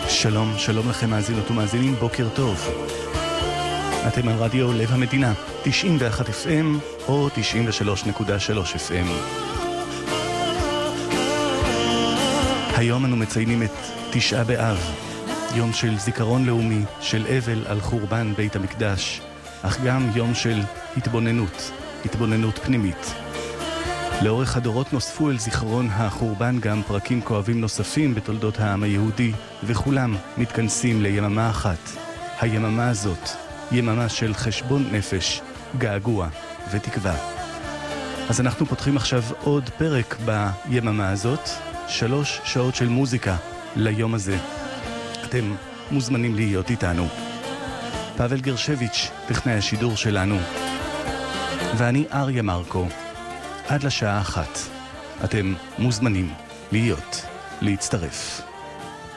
שלום, שלום לכם מאזינות ומאזינים, בוקר טוב. אתם על רדיו לב המדינה, 91 FM או 93.3 FM. היום אנו מציינים את תשעה באב, יום של זיכרון לאומי, של אבל על חורבן בית המקדש, אך גם יום של התבוננות פנימית. לאורך הדורות נוספו אל זיכרון החורבן גם פרקים כואבים נוספים בתולדות העם היהודי, וכולם מתכנסים ליממה אחת. היממה הזאת, יממה של חשבון נפש, געגוע ותקווה. אז אנחנו פותחים עכשיו עוד פרק ביממה הזאת, 3 שעות של מוזיקה ליום הזה. אתם מוזמנים להיות איתנו. פאבל גרשביץ', טכנאי השידור שלנו. ואני אריה מרקו. עד לשעה 1. אתם מוזמנים להצטרף.